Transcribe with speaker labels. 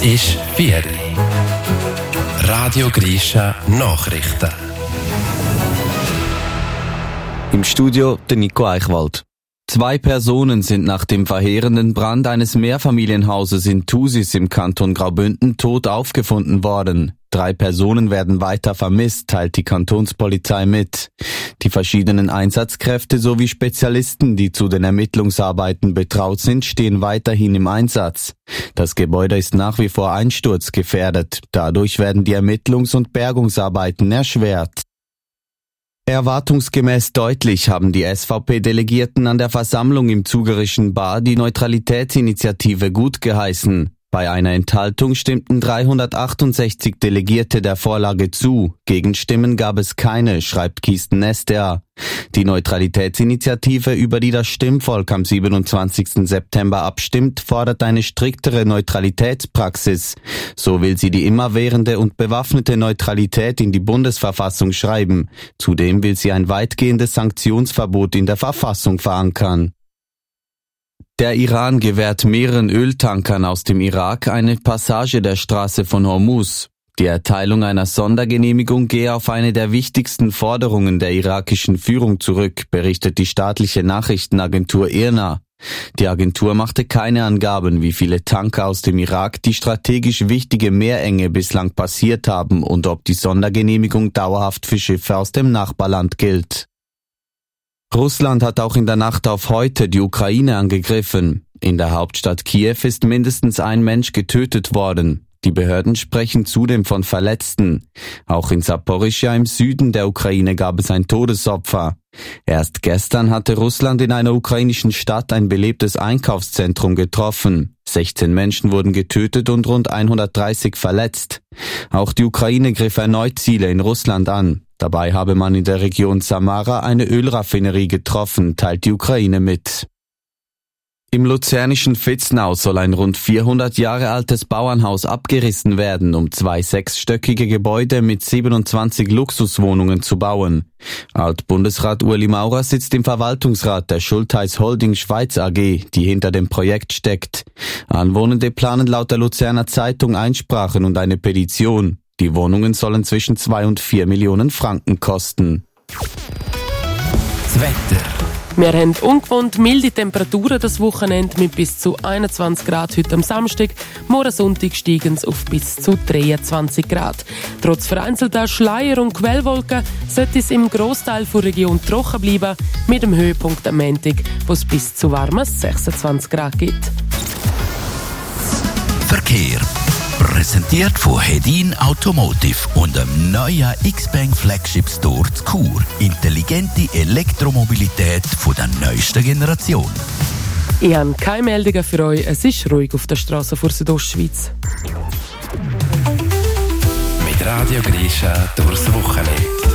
Speaker 1: ist 4. Radio Grisha Nachrichten.
Speaker 2: Im Studio der Nico Eichwald. 2 Personen sind nach dem verheerenden Brand eines Mehrfamilienhauses in Thusis im Kanton Graubünden tot aufgefunden worden. 3 Personen werden weiter vermisst, teilt die Kantonspolizei mit. Die verschiedenen Einsatzkräfte sowie Spezialisten, die zu den Ermittlungsarbeiten betraut sind, stehen weiterhin im Einsatz. Das Gebäude ist nach wie vor einsturzgefährdet. Dadurch werden die Ermittlungs- und Bergungsarbeiten erschwert. Erwartungsgemäß deutlich haben die SVP-Delegierten an der Versammlung im Zugerischen Bar die Neutralitätsinitiative gutgeheißen. Bei einer Enthaltung stimmten 368 Delegierte der Vorlage zu. Gegenstimmen gab es keine, schreibt Kisten SDA. Die Neutralitätsinitiative, über die das Stimmvolk am 27. September abstimmt, fordert eine striktere Neutralitätspraxis. So will sie die immerwährende und bewaffnete Neutralität in die Bundesverfassung schreiben. Zudem will sie ein weitgehendes Sanktionsverbot in der Verfassung verankern. Der Iran gewährt mehreren Öltankern aus dem Irak eine Passage der Straße von Hormuz. Die Erteilung einer Sondergenehmigung gehe auf eine der wichtigsten Forderungen der irakischen Führung zurück, berichtet die staatliche Nachrichtenagentur IRNA. Die Agentur machte keine Angaben, wie viele Tanker aus dem Irak die strategisch wichtige Meerenge bislang passiert haben und ob die Sondergenehmigung dauerhaft für Schiffe aus dem Nachbarland gilt. Russland hat auch in der Nacht auf heute die Ukraine angegriffen. In der Hauptstadt Kiew ist mindestens ein Mensch getötet worden. Die Behörden sprechen zudem von Verletzten. Auch in Saporischschja im Süden der Ukraine gab es ein Todesopfer. Erst gestern hatte Russland in einer ukrainischen Stadt ein belebtes Einkaufszentrum getroffen. 16 Menschen wurden getötet und rund 130 verletzt. Auch die Ukraine griff erneut Ziele in Russland an. Dabei habe man in der Region Samara eine Ölraffinerie getroffen, teilt die Ukraine mit. Im luzernischen Vitznau soll ein rund 400 Jahre altes Bauernhaus abgerissen werden, um 2 6-stöckige Gebäude mit 27 Luxuswohnungen zu bauen. Altbundesrat Ueli Maurer sitzt im Verwaltungsrat der Schultheiss Holding Schweiz AG, die hinter dem Projekt steckt. Anwohnende planen laut der Luzerner Zeitung Einsprachen und eine Petition. Die Wohnungen sollen zwischen 2 und 4 Millionen Franken kosten.
Speaker 1: Das Wetter.
Speaker 3: Wir haben ungewohnt milde Temperaturen das Wochenende mit bis zu 21 Grad heute am Samstag. Morgen Sonntag steigen es auf bis zu 23 Grad. Trotz vereinzelter Schleier- und Quellwolken sollte es im Grossteil der Region trocken bleiben, mit dem Höhepunkt am Montag, wo es bis zu warmen 26 Grad gibt.
Speaker 4: Verkehr. Präsentiert von Hedin Automotive und dem neuen X-Bank Flagship Store zu Chur. Intelligente Elektromobilität von der neuesten Generation.
Speaker 3: Ich habe keine Meldungen für euch. Es ist ruhig auf der Straße vor Südostschweiz.
Speaker 1: Mit Radio Grisha durchs Wochenende.